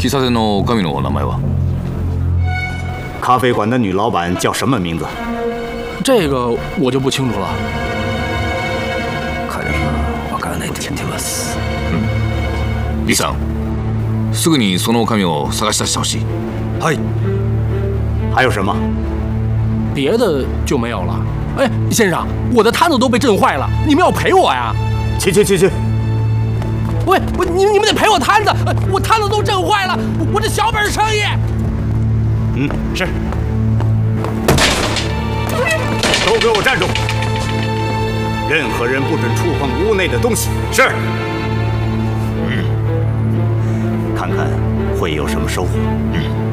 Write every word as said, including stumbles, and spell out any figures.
喫茶店の女将の名前は？ 咖啡馆的女老板叫什么名字？ 这个我就不清楚了。 彼はわからないと言ってます。 うん。李さん、すぐにその女将を探し出してほしい。 はい。 还有什么？ 别的就没有了。哎，先生，我的摊子都被震坏了，你们要赔我呀！ 去去去去！ 喂，我你你们得赔我摊子，我摊子都震坏了，我这小本生意。 嗯，是。都给我站住！任何人不准触碰屋内的东西。是。嗯，看看会有什么收获。嗯。